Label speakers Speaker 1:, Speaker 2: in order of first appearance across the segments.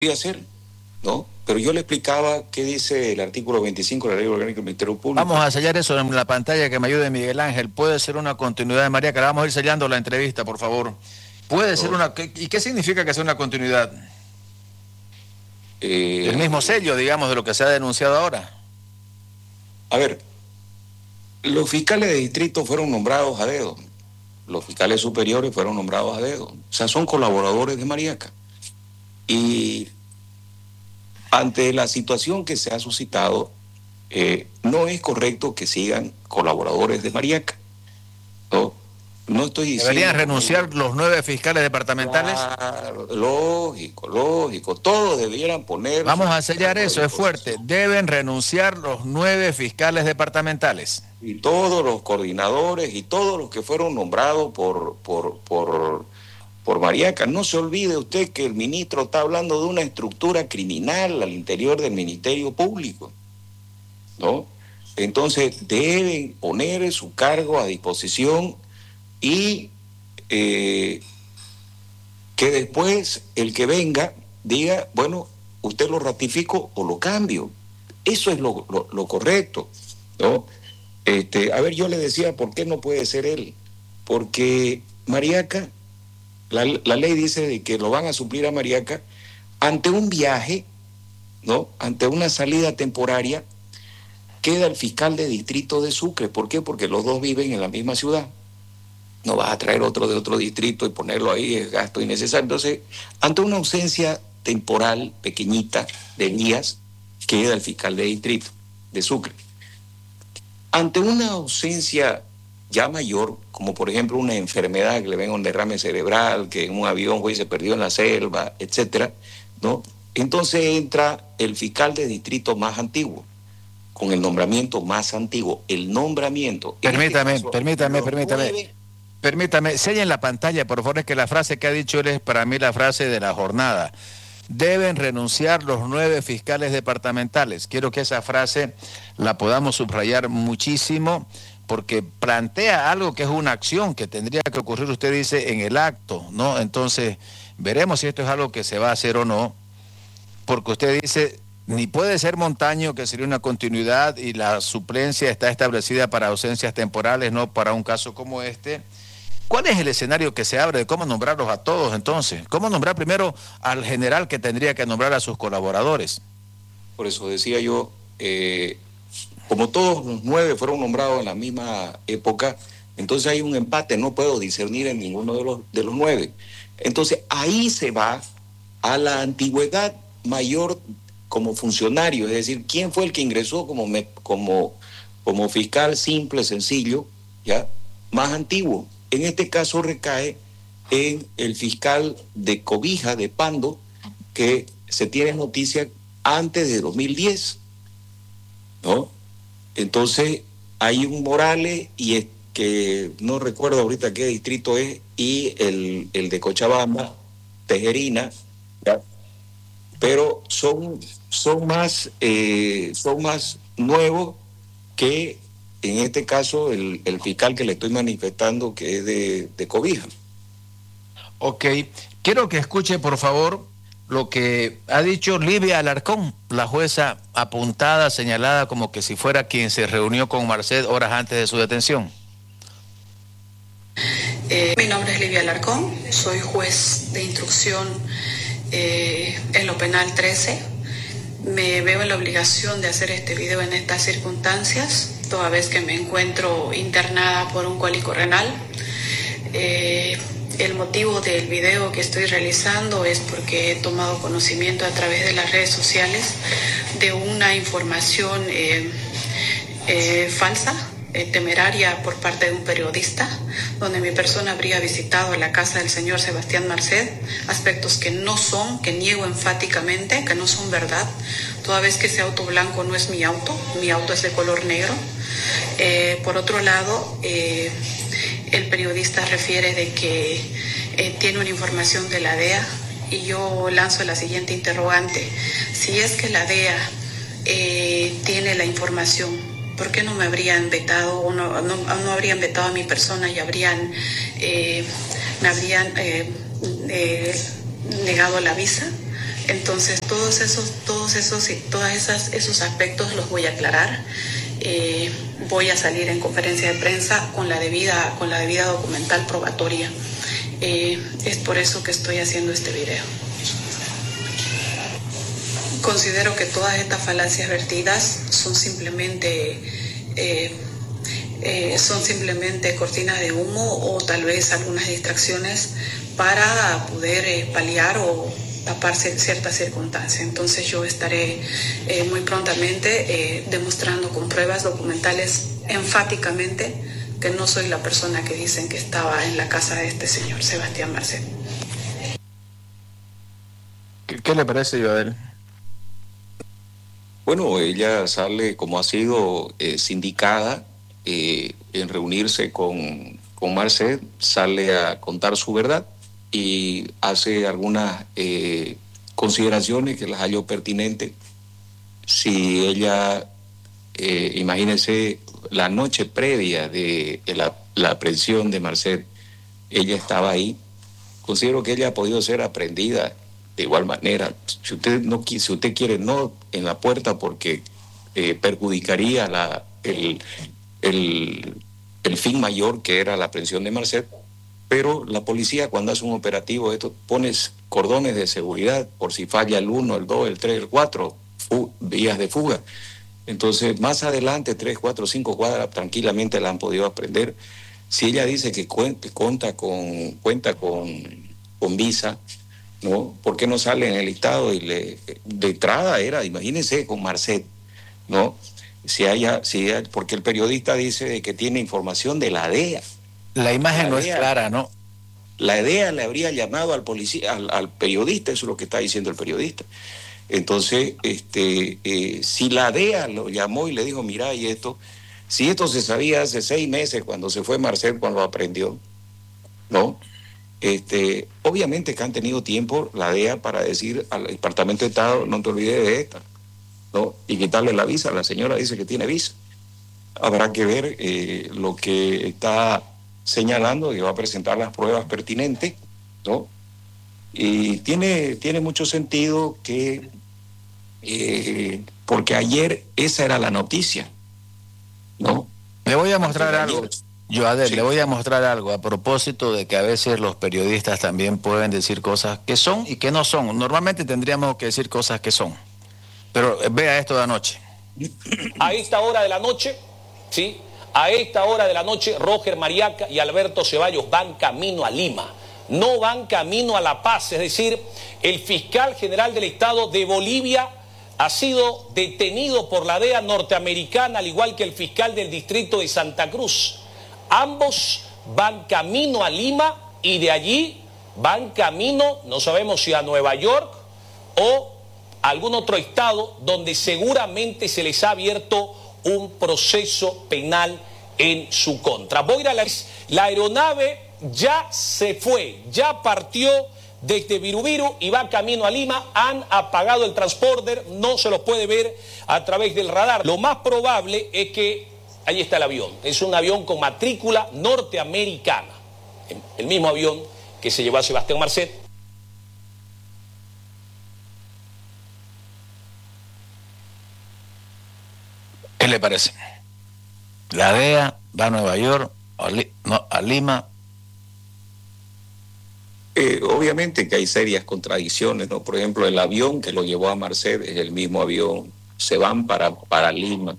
Speaker 1: podía hacer, ¿no? Pero yo le explicaba qué dice el artículo 25 de la Ley Orgánica del Ministerio Público.
Speaker 2: Vamos a sellar eso en la pantalla, que me ayude Miguel Ángel. Puede ser una continuidad de María, que vamos a ir sellando la entrevista, por favor. Puede ser una... ¿Y qué significa que sea una continuidad? El mismo sello, digamos, de lo que se ha denunciado ahora.
Speaker 1: A ver, los fiscales de distrito fueron nombrados a dedo. Los fiscales superiores fueron nombrados a dedo. O sea, son colaboradores de Mariaca. Y ante la situación que se ha suscitado, no es correcto que sigan colaboradores de Mariaca. No estoy diciendo...
Speaker 2: ¿Deberían renunciar los 9 fiscales departamentales?
Speaker 1: Claro, lógico. Todos debieran poner...
Speaker 2: Vamos a sellar eso, es fuerte. Deben renunciar los 9 fiscales departamentales.
Speaker 1: Y todos los coordinadores y todos los que fueron nombrados por Mariaca. No se olvide usted que el ministro está hablando de una estructura criminal al interior del Ministerio Público, ¿no? Entonces deben poner su cargo a disposición y que después el que venga diga, bueno, usted lo ratifico o lo cambio. Eso es lo correcto, ¿no? A ver, yo le decía, ¿por qué no puede ser él? Porque Mariaca, la ley dice de que lo van a suplir a Mariaca ante un viaje, ¿no? Ante una salida temporaria, queda el fiscal de distrito de Sucre. ¿Por qué? Porque los dos viven en la misma ciudad. No vas a traer otro de otro distrito y ponerlo ahí, es gasto innecesario. Entonces, ante una ausencia temporal pequeñita de días, queda el fiscal de distrito de Sucre. Ante una ausencia ya mayor, como por ejemplo una enfermedad, que le venga un derrame cerebral, que en un avión se perdió en la selva, etcétera, ¿no? Entonces entra el fiscal de distrito más antiguo, con el nombramiento más antiguo. El nombramiento...
Speaker 2: Permítame, sella en la pantalla, por favor, es que la frase que ha dicho él es para mí la frase de la jornada. Deben renunciar los 9 fiscales departamentales. Quiero que esa frase la podamos subrayar muchísimo, porque plantea algo que es una acción que tendría que ocurrir, usted dice, en el acto, ¿no? Entonces, veremos si esto es algo que se va a hacer o no, porque usted dice, ni puede ser Montaño, que sería una continuidad, y la suplencia está establecida para ausencias temporales, no para un caso como este. ¿Cuál es el escenario que se abre de cómo nombrarlos a todos entonces? ¿Cómo nombrar primero al general que tendría que nombrar a sus colaboradores?
Speaker 1: Por eso decía yo, como todos los 9 fueron nombrados en la misma época, entonces hay un empate, no puedo discernir en ninguno de los 9. Entonces ahí se va a la antigüedad mayor como funcionario, es decir, quién fue el que ingresó como fiscal simple, sencillo, ¿ya? Más antiguo. En este caso recae en el fiscal de Cobija, de Pando, que se tiene noticia antes de 2010, ¿no? Entonces hay un Morales, y es que no recuerdo ahorita qué distrito es, y el de Cochabamba, Tejerina, ¿ya? Pero son más nuevos que, en este caso, el fiscal que le estoy manifestando, que es de Cobija.
Speaker 2: Ok, quiero que escuche, por favor, lo que ha dicho Livia Alarcón, la jueza apuntada, señalada como que si fuera quien se reunió con Marced horas antes de su detención.
Speaker 3: Mi nombre es Livia Alarcón, soy juez de instrucción en lo penal 13. Me veo en la obligación de hacer este video en estas circunstancias, toda vez que me encuentro internada por un cólico renal. El motivo del video que estoy realizando es porque he tomado conocimiento a través de las redes sociales de una información falsa, temeraria por parte de un periodista, donde mi persona habría visitado la casa del señor Sebastián Marced, aspectos que no son, que niego enfáticamente, que no son verdad, toda vez que ese auto blanco no es mi auto es de color negro. Por otro lado, el periodista refiere de que tiene una información de la DEA, y yo lanzo la siguiente interrogante: si es que la DEA tiene la información, ¿por qué no me habrían vetado o no habrían vetado a mi persona y me habrían negado la visa? Entonces esos aspectos los voy a aclarar. Voy a salir en conferencia de prensa con la debida documental probatoria. Es por eso que estoy haciendo este video. Considero que todas estas falacias vertidas son simplemente cortinas de humo o tal vez algunas distracciones para poder paliar o tapar ciertas circunstancias. Entonces yo estaré muy prontamente demostrando con pruebas documentales enfáticamente que no soy la persona que dicen que estaba en la casa de este señor Sebastián Marcet.
Speaker 2: ¿Qué le parece, Joadel?
Speaker 1: Bueno, ella sale, como ha sido sindicada en reunirse con Marcet, sale a contar su verdad y hace algunas consideraciones que las halló pertinentes. Si ella, imagínense, la noche previa de la aprehensión de Marcet, ella estaba ahí. Considero que ella ha podido ser aprendida de igual manera. Si usted quiere, no en la puerta porque perjudicaría el fin mayor, que era la aprehensión de Marcet, pero la policía cuando hace un operativo esto pone cordones de seguridad por si falla el 1, el 2, el 3, el 4 vías de fuga. Entonces más adelante 3, 4, 5 cuadras tranquilamente la han podido aprender. Si ella dice que cuenta con visa, ¿no? ¿Por qué no sale en el listado? De entrada era, imagínense, con Marcet, ¿no? Porque el periodista dice de que tiene información de la DEA.
Speaker 2: La imagen no es clara, ¿no?
Speaker 1: La DEA le habría llamado al policía, al periodista, eso es lo que está diciendo el periodista. Entonces, si la DEA lo llamó y le dijo, mira, y esto, si esto se sabía hace 6 meses cuando se fue Marcet, cuando lo aprendió, ¿no? Obviamente que han tenido tiempo la DEA para decir al Departamento de Estado, no te olvides de esta, ¿no? Y quitarle la visa. La señora dice que tiene visa. Habrá que ver lo que está señalando, que va a presentar las pruebas pertinentes, ¿no? Y tiene mucho sentido que, porque ayer esa era la noticia, ¿no?
Speaker 2: Le voy a mostrar algo. Joadel,
Speaker 1: Sí.
Speaker 2: le voy a mostrar algo a propósito de que a veces los periodistas también pueden decir cosas que son y que no son. Normalmente tendríamos que decir cosas que son. Pero vea esto de anoche.
Speaker 4: A esta hora de la noche, ¿sí? A esta hora de la noche, Roger Mariaca y Alberto Ceballos van camino a Lima. No van camino a La Paz. Es decir, el fiscal general del Estado de Bolivia ha sido detenido por la DEA norteamericana, al igual que el fiscal del distrito de Santa Cruz. Ambos van camino a Lima y de allí van camino, no sabemos si a Nueva York o a algún otro estado donde seguramente se les ha abierto un proceso penal en su contra. Voy a ir a la aeronave ya se fue, ya partió desde Virubiru y va camino a Lima. Han apagado el transponder, no se los puede ver a través del radar. Lo más probable es que ahí está el avión. Es un avión con matrícula norteamericana. El mismo avión que se llevó a Sebastián Marcet.
Speaker 2: ¿Qué le parece? La DEA va a Nueva York, a Lima.
Speaker 1: Obviamente que hay serias contradicciones, ¿no? Por ejemplo, el avión que lo llevó a Marcet es el mismo avión. Se van para Lima.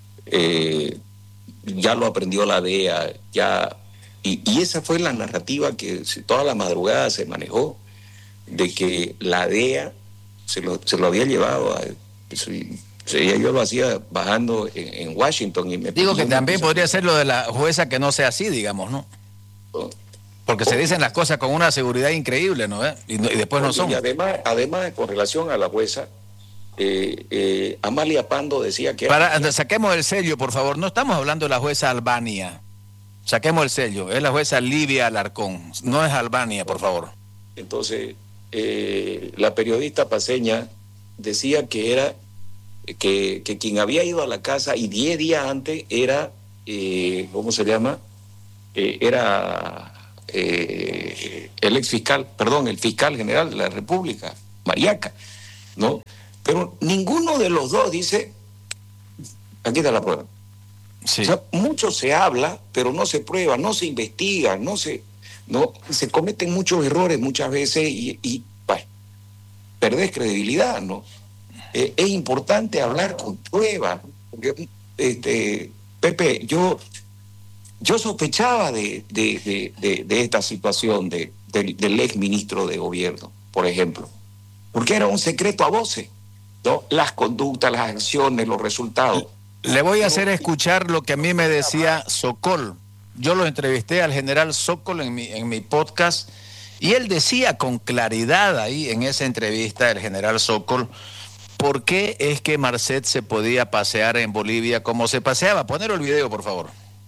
Speaker 1: Ya lo aprendió la DEA, ya, y esa fue la narrativa que toda la madrugada se manejó, de que la DEA se lo había llevado yo lo hacía bajando en Washington y me
Speaker 2: Digo que también podría ser lo de la jueza que no sea así, digamos, ¿no? Porque se dicen las cosas con una seguridad increíble, ¿no? Y después no son.
Speaker 1: Y además, con relación a la jueza, Amalia Pando decía que...
Speaker 2: Saquemos el sello, por favor. No estamos hablando de la jueza Albania. Saquemos el sello. Es la jueza Livia Alarcón. No es Albania, por favor.
Speaker 1: Entonces, la periodista paceña decía que era que quien había ido a la casa y 10 días antes era, ¿cómo se llama? Era el fiscal general de la República, Mariaca. ¿no? Pero ninguno de los dos dice, aquí está la prueba.
Speaker 2: Sí.
Speaker 1: O sea, mucho se habla, pero no se prueba, no se investiga, se cometen muchos errores muchas veces y bueno, perdés credibilidad, ¿no? Es importante hablar con pruebas, porque, Pepe, yo sospechaba de esta situación del ex ministro de gobierno, por ejemplo, porque era un secreto a voces, ¿no? Las conductas, las acciones, los resultados.
Speaker 2: Le voy a hacer escuchar lo que a mí me decía Sokol. Yo lo entrevisté al general Sokol en mi podcast y él decía con claridad ahí en esa entrevista, el general Sokol, por qué es que Marcet se podía pasear en Bolivia como se paseaba. Poner el video, por favor.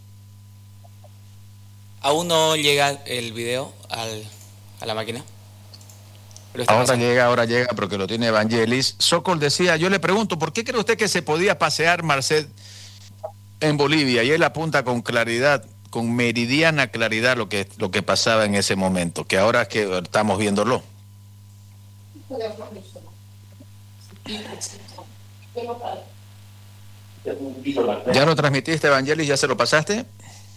Speaker 5: Aún no llega el video a la máquina.
Speaker 2: Ahora llega, porque lo tiene Evangelis. Sokol decía, yo le pregunto, ¿por qué cree usted que se podía pasear Marcet en Bolivia? Y él apunta con claridad, con meridiana claridad lo que pasaba en ese momento, que ahora es que estamos viéndolo. ¿Ya lo transmitiste, Evangelis? ¿Ya se lo pasaste?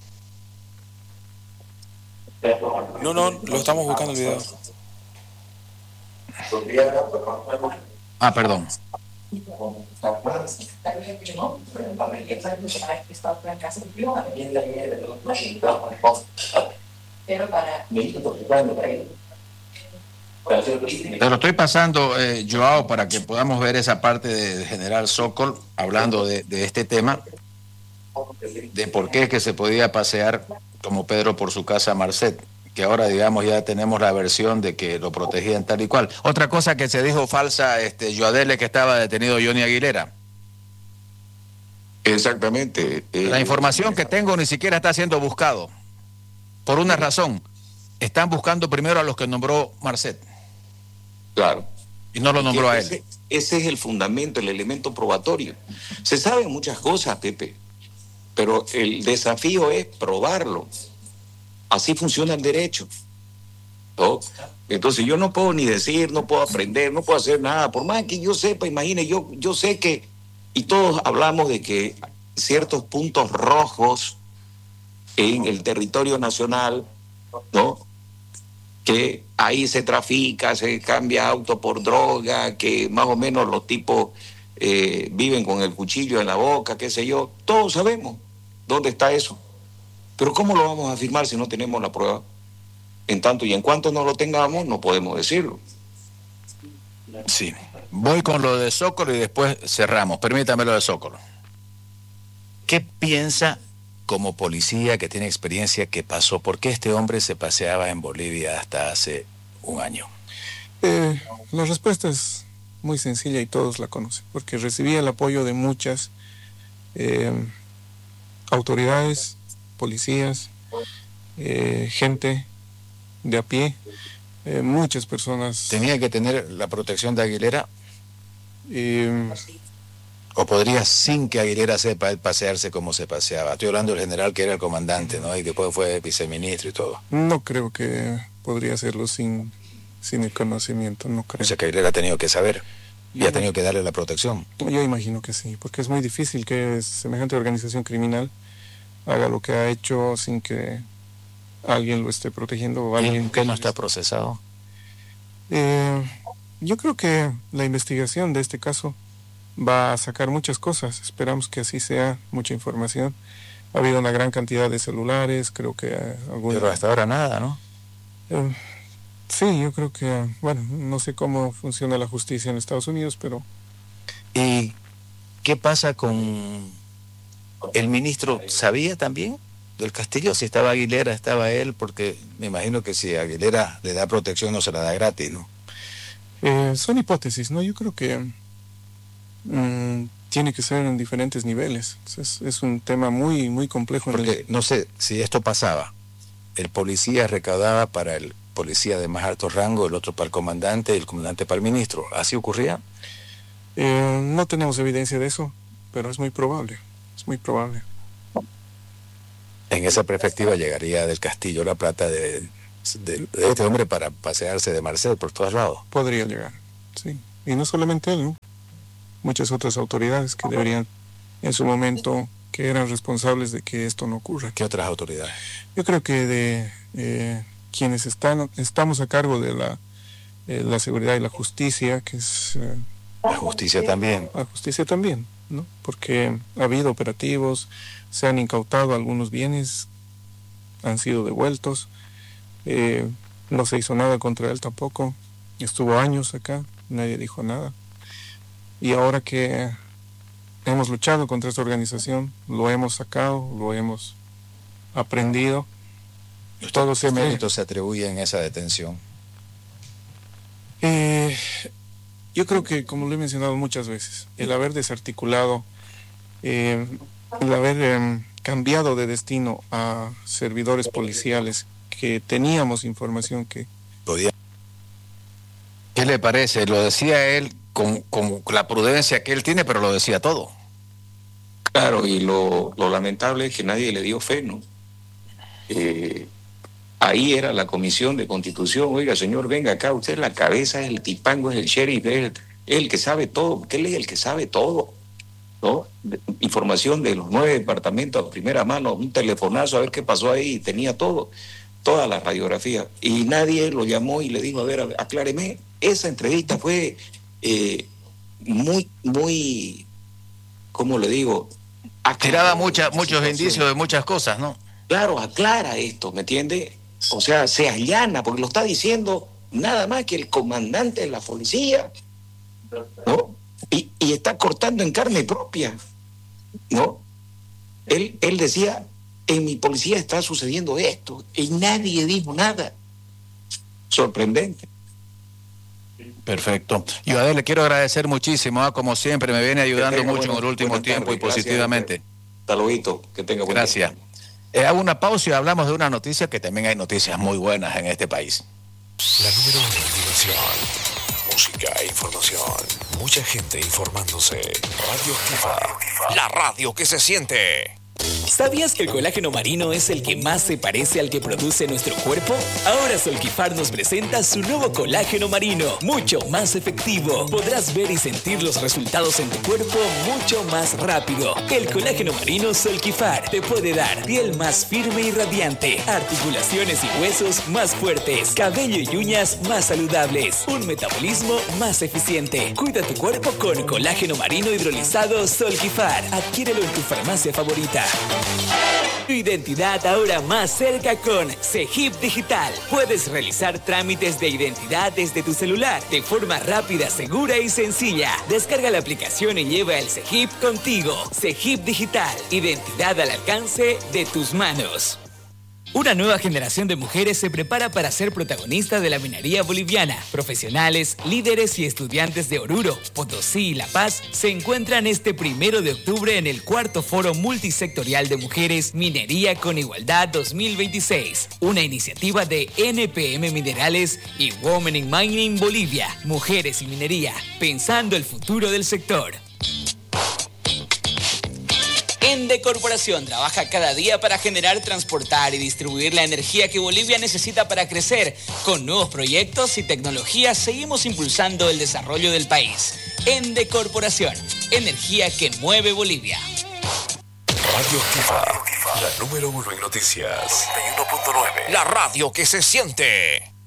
Speaker 5: No, lo estamos buscando el video.
Speaker 2: Perdón. Te lo estoy pasando, Joao, para que podamos ver esa parte del general Sokol hablando de este tema, de por qué es que se podía pasear como Pedro por su casa Marcet, que ahora, digamos, ya tenemos la versión de que lo protegían tal y cual. Otra cosa que se dijo falsa, Joadele, que estaba detenido Johnny Aguilera.
Speaker 1: Exactamente.
Speaker 2: La información que tengo ni siquiera está siendo buscado. Por una razón. Están buscando primero a los que nombró Marcet.
Speaker 1: Claro.
Speaker 2: Y no lo nombró a él.
Speaker 1: Ese es el fundamento, el elemento probatorio. Se saben muchas cosas, Pepe, pero el desafío es probarlo. Así funciona el derecho, ¿no? Entonces yo no puedo ni decir, no puedo aprender, no puedo hacer nada. Por más que yo sepa, imagine, yo sé que, y todos hablamos de que ciertos puntos rojos en el territorio nacional, ¿no? Que ahí se trafica, se cambia auto por droga, que más o menos los tipos viven con el cuchillo en la boca, qué sé yo. Todos sabemos dónde está eso. Pero ¿cómo lo vamos a afirmar si no tenemos la prueba? En tanto y en cuanto no lo tengamos, no podemos decirlo.
Speaker 2: Sí. Voy con lo de Sokol y después cerramos. Permítame lo de Sokol. ¿Qué piensa como policía que tiene experiencia que pasó? ¿Por qué este hombre se paseaba en Bolivia hasta hace un año?
Speaker 6: La respuesta es muy sencilla y todos la conocen, porque recibía el apoyo de muchas autoridades, policías, gente de a pie, muchas personas.
Speaker 2: ¿Tenía que tener la protección de Aguilera? ¿O podría, sin que Aguilera sepa, él pasearse como se paseaba? Estoy hablando del general que era el comandante, ¿no? Y después fue viceministro y todo.
Speaker 6: No creo que podría hacerlo sin el conocimiento, no creo.
Speaker 2: O sea que Aguilera ha tenido que saber y ha tenido que darle la protección.
Speaker 6: Yo imagino que sí, porque es muy difícil que semejante organización criminal haga lo que ha hecho sin que alguien lo esté protegiendo. O alguien
Speaker 2: ¿Qué no está procesado?
Speaker 6: Yo creo que la investigación de este caso va a sacar muchas cosas. Esperamos que así sea, mucha información. Ha habido una gran cantidad de celulares, creo que
Speaker 2: pero hasta ahora nada, ¿no?
Speaker 6: Sí, yo creo que, bueno, no sé cómo funciona la justicia en Estados Unidos, pero...
Speaker 2: ¿Y qué pasa con el ministro? ¿Sabía también del Castillo? Si estaba Aguilera, estaba él, porque me imagino que si Aguilera le da protección no se la da gratis, ¿no?
Speaker 6: Son hipótesis, ¿no? Yo creo que tiene que ser en diferentes niveles. Es un tema muy, muy complejo.
Speaker 2: Porque no sé, si esto pasaba, el policía recaudaba para el policía de más alto rango, el otro para el comandante y el comandante para el ministro. ¿Así ocurría?
Speaker 6: No tenemos evidencia de eso, pero es muy probable. Es muy probable.
Speaker 2: En esa perspectiva llegaría del Castillo la plata de este hombre para pasearse de Marcet por todos lados.
Speaker 6: Podría llegar, sí. Y no solamente él, ¿no? Muchas otras autoridades que deberían, en su momento, que eran responsables de que esto no ocurra.
Speaker 2: ¿Qué otras autoridades?
Speaker 6: Yo creo que de quienes estamos a cargo de la seguridad y la justicia, que es...
Speaker 2: la justicia también.
Speaker 6: La justicia también, ¿no? Porque ha habido operativos, se han incautado algunos bienes, han sido devueltos, no se hizo nada contra él tampoco, estuvo años acá, nadie dijo nada. Y ahora que hemos luchado contra esta organización, lo hemos sacado, lo hemos aprendido.
Speaker 2: Todo ¿Qué mérito se atribuye en esa detención?
Speaker 6: Yo creo que, como lo he mencionado muchas veces, el haber desarticulado, el haber cambiado de destino a servidores policiales que teníamos información que...
Speaker 2: podía. ¿Qué le parece? Lo decía él con la prudencia que él tiene, pero lo decía todo.
Speaker 1: Claro, y lo lamentable es que nadie le dio fe, ¿no? Ahí era la Comisión de Constitución. Oiga, señor, venga acá, usted es la cabeza, es el tipango, es el sheriff, es el que sabe todo. ¿Qué es el que sabe todo? ¿No? Información de los 9 departamentos a primera mano, un telefonazo a ver qué pasó ahí, y tenía todo, toda la radiografía. Y nadie lo llamó y le dijo, a ver, acláreme. Esa entrevista fue muy, ¿cómo le digo?
Speaker 2: Tiraba muchos indicios de muchas cosas, ¿no?
Speaker 1: Claro, aclara esto, ¿me entiende? O sea, se allana, porque lo está diciendo nada más que el comandante de la policía, ¿no? Y está cortando en carne propia, ¿no? Él decía, en mi policía está sucediendo esto, y nadie dijo nada. Sorprendente.
Speaker 2: Perfecto. Yo a él le quiero agradecer muchísimo, como siempre, me viene ayudando mucho en el último tiempo y positivamente.
Speaker 1: Hasta luego, que tenga buen
Speaker 2: Gracias. Hago una pausa y hablamos de una noticia, que también hay noticias muy buenas en este país.
Speaker 7: La número 1 en diversión, música e información. Mucha gente informándose. Radio Activa, la radio que se siente.
Speaker 8: ¿Sabías que el colágeno marino es el que más se parece al que produce nuestro cuerpo? Ahora Solquifar nos presenta su nuevo colágeno marino, mucho más efectivo. Podrás ver y sentir los resultados en tu cuerpo mucho más rápido. El colágeno marino Solquifar te puede dar piel más firme y radiante, articulaciones y huesos más fuertes, cabello y uñas más saludables, un metabolismo más eficiente. Cuida tu cuerpo con colágeno marino hidrolizado Solquifar. Adquiérelo en tu farmacia favorita. Tu identidad ahora más cerca con CEGIP Digital. Puedes realizar trámites de identidad desde tu celular de forma rápida, segura y sencilla. Descarga la aplicación y lleva el CEGIP contigo. CEGIP Digital. Identidad al alcance de tus manos. Una nueva generación de mujeres se prepara para ser protagonista de la minería boliviana. Profesionales, líderes y estudiantes de Oruro, Potosí y La Paz se encuentran este 1 de octubre en el 4º Foro Multisectorial de Mujeres Minería con Igualdad 2026, una iniciativa de NPM Minerales y Women in Mining Bolivia. Mujeres y minería, pensando el futuro del sector. Ende Corporación trabaja cada día para generar, transportar y distribuir la energía que Bolivia necesita para crecer. Con nuevos proyectos y tecnologías seguimos impulsando el desarrollo del país. Ende Corporación, energía que mueve Bolivia.
Speaker 7: Radio Activa, la número 1 en noticias. 91.9, la radio que se siente.